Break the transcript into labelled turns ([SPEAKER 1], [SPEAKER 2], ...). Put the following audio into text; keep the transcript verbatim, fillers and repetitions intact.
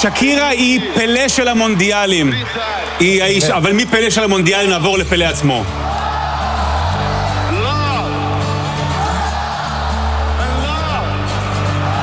[SPEAKER 1] שקירה היא פלא של המונדיאלים. היא האיש, אבל מפלא של המונדיאלים נעבור לפלא עצמו.